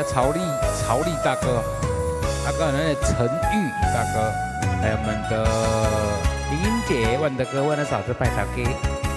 曹丽大哥，还有我们的陈玉大哥，还有我们的林英姐、万德哥、万的嫂子拜大哥。